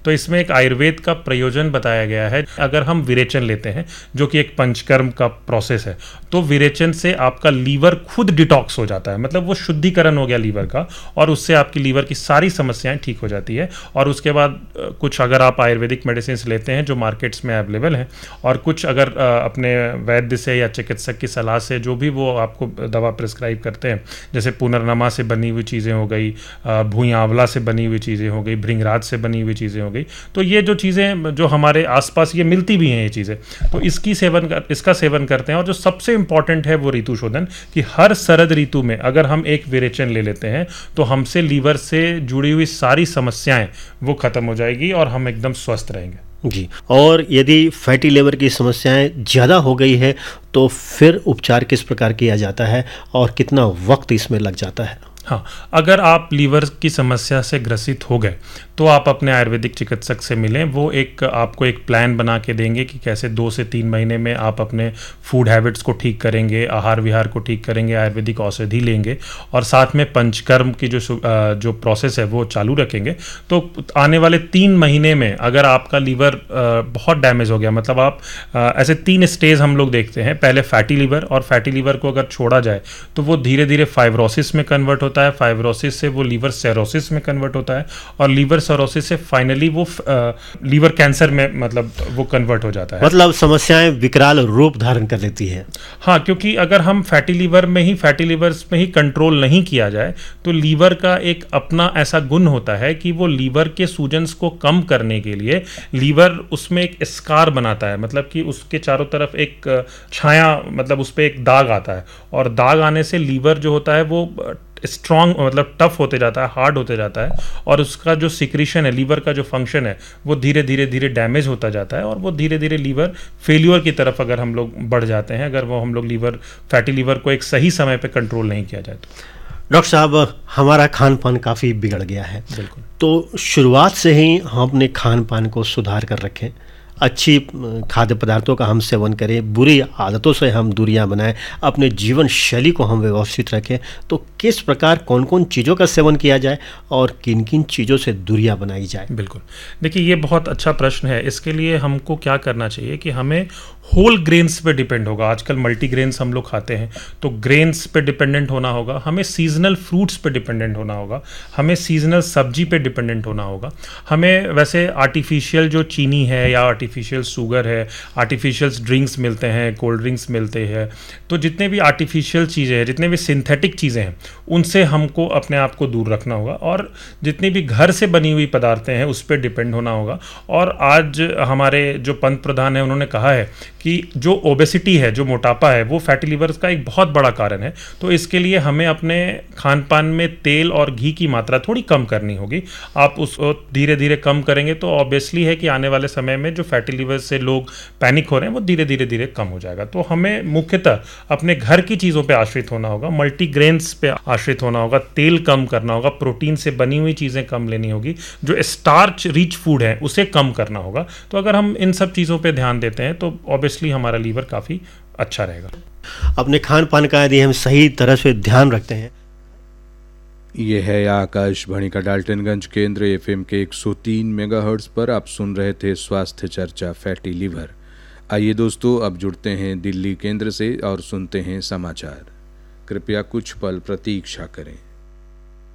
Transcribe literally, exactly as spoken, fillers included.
तो इसमें एक आयुर्वेद का प्रयोजन बताया गया है। अगर हम विरेचन लेते हैं जो कि एक पंचकर्म का प्रोसेस है, तो विरेचन से आपका लीवर खुद डिटॉक्स हो जाता है, मतलब वो शुद्धिकरण हो गया लीवर का, और उससे आपकी लीवर की सारी समस्याएं ठीक हो जाती है। और उसके बाद कुछ अगर आप आयुर्वेदिक मेडिसिन लेते हैं जो मार्केट्स में अवेलेबल हैं, और कुछ अगर अपने वैद्य से या चिकित्सक की सलाह से जो भी वो आपको दवा प्रिस्क्राइब करते हैं, जैसे पुनर्नमा से बनी हुई चीज़ें हो गई, भूई आंवला से बनी हुई चीज़ें हो गई, भृंगराज से बनी हुई चीज़ें हो गई, तो ये जो चीज़ें जो हमारे आसपास ये मिलती भी हैं ये चीज़ें, तो इसकी सेवन कर, इसका सेवन करते हैं। और जो सबसे इंपॉर्टेंट है वो ऋतु शोधन, कि हर शरद ऋतु में अगर हम एक विरेचन ले लेते हैं तो हमसे लीवर से जुड़ी हुई सारी समस्याएं वो खत्म हो जाएगी और हम एकदम स्वस्थ रहेंगे जी। और यदि फैटी लिवर की समस्याएं ज़्यादा हो गई है तो फिर उपचार किस प्रकार किया जाता है और कितना वक्त इसमें लग जाता है? हाँ, अगर आप लीवर की समस्या से ग्रसित हो गए तो आप अपने आयुर्वेदिक चिकित्सक से मिलें। वो एक आपको एक प्लान बना के देंगे कि कैसे दो से तीन महीने में आप अपने फूड हैबिट्स को ठीक करेंगे, आहार विहार को ठीक करेंगे, आयुर्वेदिक औषधि लेंगे और साथ में पंचकर्म की जो जो प्रोसेस है वो चालू रखेंगे। तो आने वाले तीन महीने में अगर आपका लीवर बहुत डैमेज हो गया, मतलब आप ऐसे तीन स्टेज हम लोग देखते हैं। पहले फैटी लीवर, और फैटी लीवर को अगर छोड़ा जाए तो वो धीरे धीरे फाइब्रोसिस में कन्वर्ट होता है, फाइब्रोसिस से वो लीवर सेरोसिस में कन्वर्ट होता है, और लीवर सेरोसिस से फाइनली वो लीवर कैंसर में मतलब वो कन्वर्ट हो जाता है। मतलब समस्याएं विकराल रूप धारण कर लेती है। हाँ, क्योंकि अगर हम फैटी लीवर में ही फैटी लीवर्स में ही कंट्रोल नहीं किया जाए तो लीवर का एक अपना ऐसा गुण होता है कि वो लीवर के सूजन्स को कम करने के लिए लीवर उसमें एक स्कार बनाता है, मतलब कि उसके चारों तरफ एक छाया, मतलब उस पर एक दाग आता है, और दाग आने से लीवर जो होता है वो स्ट्रॉन्ग मतलब टफ होते जाता है, हार्ड होते जाता है, और उसका जो सिक्रीशन है, लीवर का जो फंक्शन है वो धीरे धीरे धीरे डैमेज होता जाता है, और वो धीरे धीरे लीवर फेल्यूर की तरफ अगर हम लोग बढ़ जाते हैं, अगर वो हम लोग लीवर फैटी लीवर को एक सही समय पे कंट्रोल नहीं किया जाए तो। डॉक्टर साहब, हमारा खान पान काफ़ी बिगड़ गया है। बिल्कुल। तो शुरुआत से ही हम अपने खान पान को सुधार कर रखें, अच्छी खाद्य पदार्थों का हम सेवन करें, बुरी आदतों से हम दूरियां बनाएं, अपने जीवन शैली को हम व्यवस्थित रखें, तो किस प्रकार कौन कौन चीज़ों का सेवन किया जाए और किन किन चीज़ों से दूरियां बनाई जाए? बिल्कुल, देखिए ये बहुत अच्छा प्रश्न है। इसके लिए हमको क्या करना चाहिए कि हमें होल ग्रेन्स पे डिपेंड होगा। आजकल मल्टी ग्रेन्स हम लोग खाते हैं, तो ग्रेन्स पे डिपेंडेंट होना होगा, हमें सीजनल फ्रूट्स पे डिपेंडेंट होना होगा, हमें सीजनल सब्जी पे डिपेंडेंट होना होगा। हमें वैसे आर्टिफिशियल जो चीनी है या आर्टिफिशियल शुगर है, आर्टिफिशियल ड्रिंक्स मिलते हैं, कोल्ड ड्रिंक्स मिलते हैं, तो जितने भी आर्टिफिशियल चीज़ें हैं, जितने भी सिंथेटिक चीज़ें हैं, उनसे हमको अपने आप को दूर रखना होगा, और जितनी भी घर से बनी हुई पदार्थें हैं उस पर डिपेंड होना होगा। और आज हमारे जो पंत प्रधान हैं उन्होंने कहा है कि जो ओबेसिटी है, जो मोटापा है, वो फैटी लीवर का एक बहुत बड़ा कारण है। तो इसके लिए हमें अपने खान पान में तेल और घी की मात्रा थोड़ी कम करनी होगी। आप उसको धीरे धीरे कम करेंगे तो ऑब्वियसली है कि आने वाले समय में जो फैटी लीवर से लोग पैनिक हो रहे हैं वो धीरे धीरे धीरे कम हो जाएगा। तो हमें मुख्यतः अपने घर की चीज़ों पर आश्रित होना होगा, मल्टीग्रेन्स पे आश्रित होना होगा, तेल कम करना होगा, प्रोटीन से बनी हुई चीज़ें कम लेनी होगी, जो स्टार्च रिच फूड है उसे कम करना होगा। तो अगर हम इन सब चीज़ों पर ध्यान देते हैं तो ऑब्वियसली हमारा लीवर काफ़ी अच्छा रहेगा। अपने खान पान का यदि हम सही तरह से ध्यान रखते हैं। ये है आकाशवाणी का डाल्टनगंज केंद्र एफएम के एक सौ तीन मेगाहर्ट्ज पर आप सुन रहे थे स्वास्थ्य चर्चा फैटी लीवर। आइए दोस्तों, अब जुड़ते हैं दिल्ली केंद्र से और सुनते हैं समाचार। कृपया कुछ पल प्रतीक्षा करें।